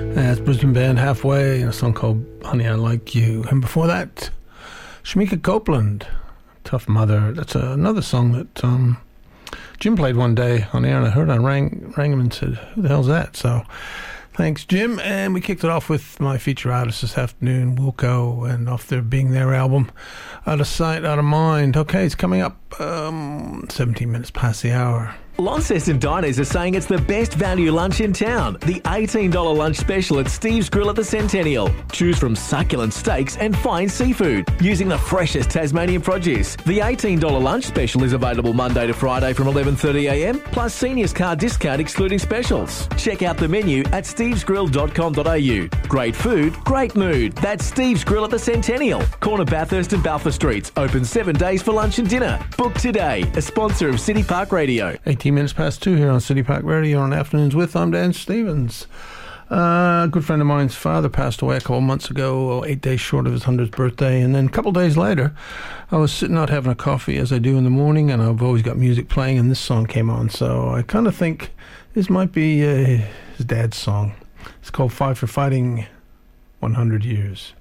That's Brisbane band Halfway, a song called Honey, I Like You. And before that, Shamika Copeland, Tough Mother. That's another song that Jim played one day on air, and I heard I rang him and said, who the hell's that? So thanks, Jim. And we kicked it off with my feature artist this afternoon, Wilco, and off their Being There album, Out of Sight, Out of Mind. Okay, it's coming up 17 minutes past the hour. Launceston Diners are saying it's the best value lunch in town. The $18 lunch special at Steve's Grill at the Centennial. Choose from succulent steaks and fine seafood using the freshest Tasmanian produce. The $18 lunch special is available Monday to Friday from 11:30am, plus seniors card discount excluding specials. Check out the menu at stevesgrill.com.au. Great food, great mood. That's Steve's Grill at the Centennial. Corner Bathurst and Balfour Streets. Open 7 days for lunch and dinner. Book today. A sponsor of City Park Radio. 18 minutes past 2 here on City Park Radio on Afternoons With. I'm Dan Stevens. A good friend of mine's father passed away a couple of months ago, 8 days short of his 100th birthday. And then a couple of days later, I was sitting out having a coffee, as I do in the morning, and I've always got music playing, and this song came on. So I kind of think this might be his dad's song. It's called Five for Fighting 100 Years.